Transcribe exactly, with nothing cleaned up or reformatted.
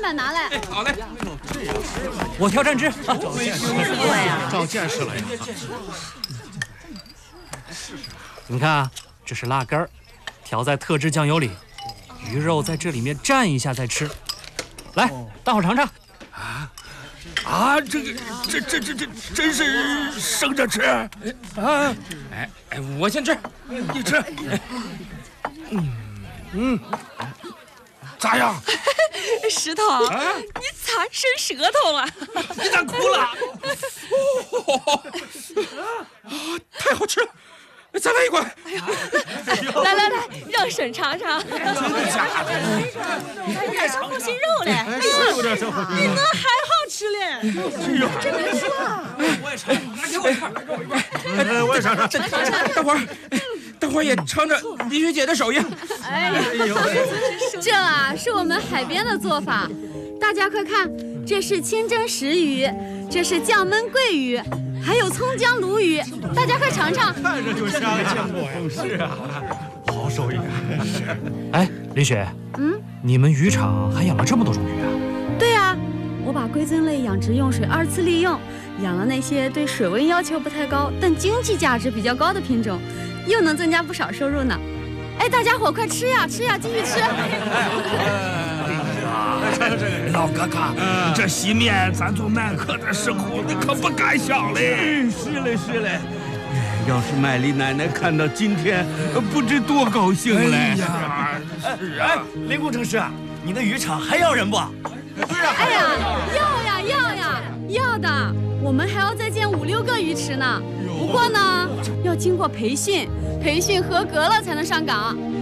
板拿来。 好嘞， 我挑蘸汁啊。 照见识了呀。 你看啊，这是辣根儿，调在特制酱油里，鱼肉在这里面蘸一下再吃。来，大伙尝尝。 啊啊，这个这这这这真是生着吃啊！ 哎哎，我先吃， 你吃。嗯嗯，咋样？ 石头，啊、你咋伸舌头了？ 你咋哭了？啊，太好吃了！再来一罐！ 哎呦，来来来，让婶尝尝。 真的假的？ 有点生红心肉嘞， 有点生红心肉， 比那还好吃嘞。 哎呦， 真能吃啊！ 我也尝，拿给我一块，拿给我一块。 哎，我也尝尝。 大伙儿，大伙儿也尝尝李雪姐的手艺。 哎呦，这啊是我们海边的做法，大家快看，这是清蒸石鱼，这是酱焖桂鱼。还有葱姜鲈鱼，大家快尝尝。 看着就香，见过呀。是啊，好手艺。是。 哎，李雪， 嗯， 你们渔场还养了这么多种鱼啊？ 对呀、啊，我把归增类养殖用水二次利用，养了那些对水温要求不太高，但经济价值比较高的品种，又能增加不少收入呢。哎，大家伙快吃呀，吃呀，继续吃。 老哥哥，嗯、这西面咱做卖客的时候，你可不敢想嘞。是嘞，是嘞。要是麦丽奶奶看到今天，不知多高兴嘞。哎呀，是啊。 哎，林工程师，你那渔场还要人不？ 是啊。 哎呀，要呀，要呀，要的。我们还要再建五六个鱼池呢。不过呢，要经过培训，培训合格了才能上岗。